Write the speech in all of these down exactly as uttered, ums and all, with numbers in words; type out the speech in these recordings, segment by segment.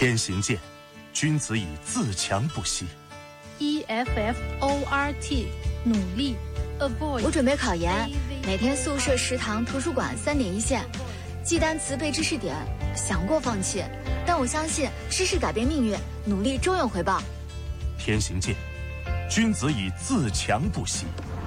天行健，君子以自强不息。 E F F O R T 努力 avoid。 我准备考研，每天宿舍、食堂、图书馆三点一线，记单词、背知识点，想过放弃，但我相信知识改变命运，努力终有回报。 天行健，君子以自强不息。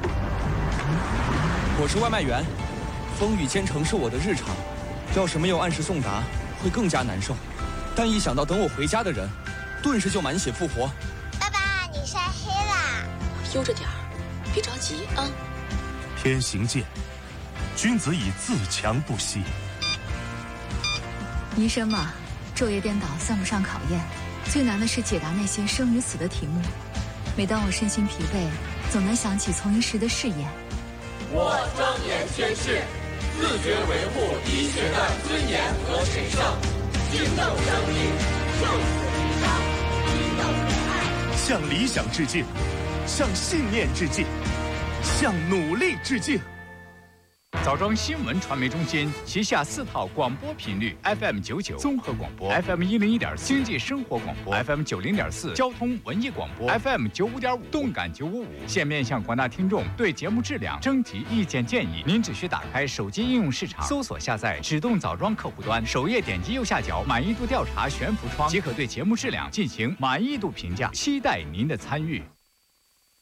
我是外卖员，风雨兼程是我的日常，要是没有按时送达，会更加难受。但一想到等我回家的人，顿时就满血复活。 爸爸，你晒黑啦！ 悠着点儿，别着急啊。 天行健，君子以自强不息。 医生嘛，昼夜颠倒算不上考验，最难的是解答那些生与死的题目。每当我身心疲惫，总能想起从医时的誓言。 我庄严宣誓，自觉维护医学的尊严和神圣，敬赠生命，受死离伤，应有仁爱。 向理想致敬，向信念致敬，向努力致敬。 枣庄新闻传媒中心旗下四套广播频率 ：F M 九九综合广播 ，F M 一零一点四经济生活广播 ，F M 九零点四交通文艺广播 ，F M 九五点五动感九五五。现面向广大听众对节目质量征集意见建议。您只需打开手机应用市场，搜索下载指动枣庄客户端，首页点击右下角满意度调查悬浮窗，即可对节目质量进行满意度评价。期待您的参与。